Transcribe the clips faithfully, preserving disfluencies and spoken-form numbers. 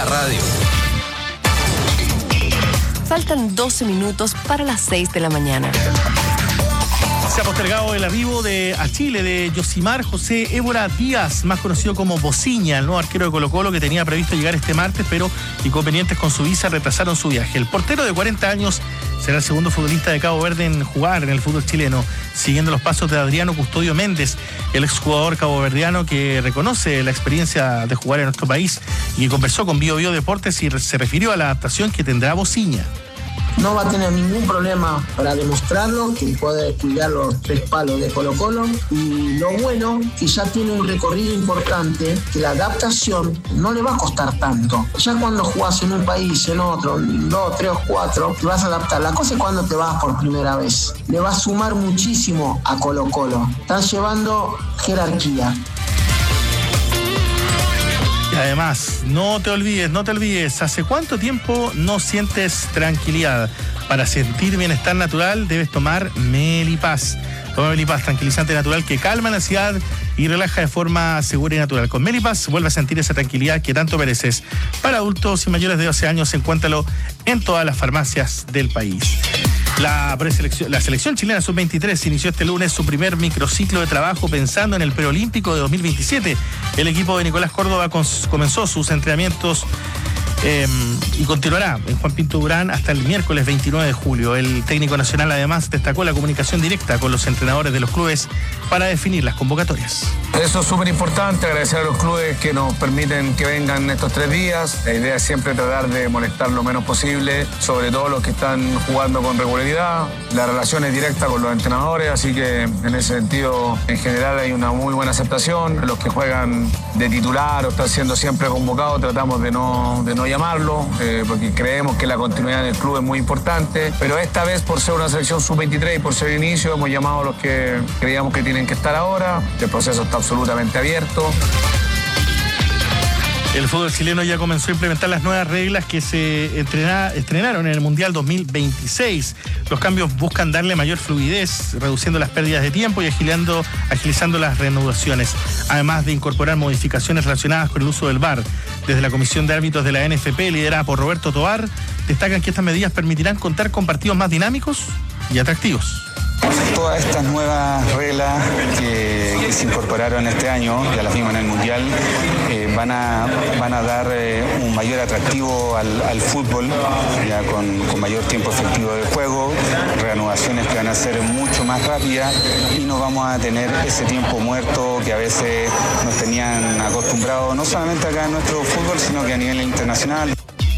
Radio. Faltan doce minutos para las seis de la mañana. Se ha postergado el arribo de, a Chile de Yosimar José Évora Díaz, más conocido como Bociña, el nuevo arquero de Colo-Colo que tenía previsto llegar este martes, pero inconvenientes con su visa retrasaron su viaje. El portero de cuarenta años será el segundo futbolista de Cabo Verde en jugar en el fútbol chileno, siguiendo los pasos de Adriano Custodio Méndez, el exjugador caboverdiano que reconoce la experiencia de jugar en nuestro país y que conversó con Bio Bio Deportes y se refirió a la adaptación que tendrá Bociña. No va a tener ningún problema para demostrarlo, que puede cuidar los tres palos de Colo-Colo. Y lo bueno, que ya tiene un recorrido importante, que la adaptación no le va a costar tanto. Ya cuando jugás en un país, en otro, en dos, tres o cuatro, te vas a adaptar. La cosa es cuando te vas por primera vez. Le va a sumar muchísimo a Colo-Colo. Están llevando jerarquía. Y además, no te olvides, no te olvides, ¿hace cuánto tiempo no sientes tranquilidad? Para sentir bienestar natural debes tomar Melipaz. Toma Melipaz, tranquilizante natural que calma la ansiedad y relaja de forma segura y natural. Con Melipaz vuelve a sentir esa tranquilidad que tanto mereces. Para adultos y mayores de doce años, encuéntralo en todas las farmacias del país. La, preselección, la selección chilena sub veintitrés inició este lunes su primer microciclo de trabajo pensando en el preolímpico de dos mil veintisiete. El equipo de Nicolás Córdoba cons, comenzó sus entrenamientos eh, y continuará en Juan Pinto Durán hasta el miércoles veintinueve de julio. El técnico nacional además destacó la comunicación directa con los entrenadores de los clubes para definir las convocatorias. Eso es súper importante, agradecer a los clubes que nos permiten que vengan estos tres días. La idea es siempre tratar de molestar lo menos posible, sobre todo los que están jugando con regularidad. La relación es directa con los entrenadores, así que en ese sentido, en general hay una muy buena aceptación. Los que juegan de titular o están siendo siempre convocados, tratamos de no, de no llamarlo, eh, porque creemos que la continuidad del club es muy importante. Pero esta vez, por ser una selección sub veintitrés y por ser inicio, hemos llamado a los que creíamos que tienen que estar ahora. El proceso está absolutamente abierto. El fútbol chileno ya comenzó a implementar las nuevas reglas que se entrena, estrenaron en el Mundial dos mil veintiséis. Los cambios buscan darle mayor fluidez, reduciendo las pérdidas de tiempo y agilando, agilizando las reanudaciones, además de incorporar modificaciones relacionadas con el uso del V A R. Desde la Comisión de Árbitros de la N F P, liderada por Roberto Tovar, destacan que estas medidas permitirán contar con partidos más dinámicos y atractivos. Todas estas nuevas reglas que, que se incorporaron este año, ya las vimos en el Mundial, eh, van, a, van a dar eh, un mayor atractivo al, al fútbol, ya con, con mayor tiempo efectivo de juego, reanudaciones que van a ser mucho más rápidas y no vamos a tener ese tiempo muerto que a veces nos tenían acostumbrados, no solamente acá en nuestro fútbol, sino que a nivel internacional.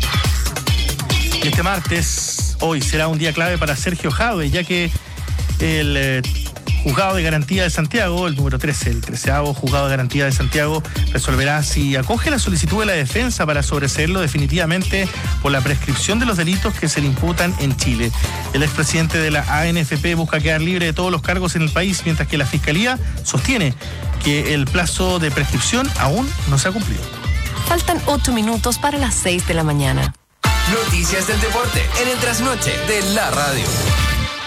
Y este martes, hoy, será un día clave para Sergio Jadwe, ya que el eh, Juzgado de Garantía de Santiago, el número trece, el treceavo Juzgado de Garantía de Santiago, resolverá si acoge la solicitud de la defensa para sobreseerlo definitivamente por la prescripción de los delitos que se le imputan en Chile. El expresidente de la A N F P busca quedar libre de todos los cargos en el país, mientras que la Fiscalía sostiene que el plazo de prescripción aún no se ha cumplido. Faltan ocho minutos para las seis de la mañana. Noticias del deporte en el trasnoche de la radio.